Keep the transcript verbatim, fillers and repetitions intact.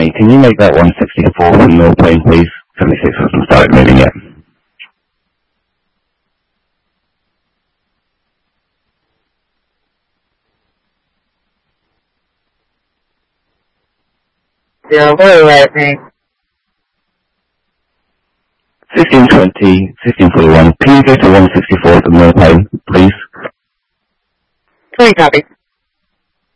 me. Can you make that one sixty-four from Mill Plain, please? seventy-six hasn't started moving yet. Zero, what are you saying? fifteen twenty, fifteen forty-one. Can you go to one sixty-four from Mill Plain, please? twenty copy.